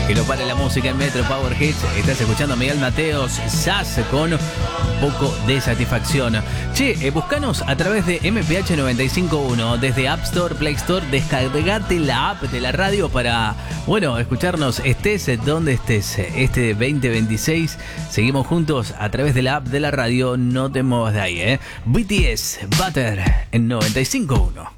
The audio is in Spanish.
Que lo pare la música en Metro Power Hits. Estás escuchando a Miguel Mateos, SAS, con un poco de satisfacción. Che, buscanos a través de MPH 95.1, desde App Store, Play Store. Descargate la app de la radio para, bueno, escucharnos estés donde estés. Este 2026 seguimos juntos a través de la app de la radio. No te muevas de ahí, BTS, Butter, en 95.1.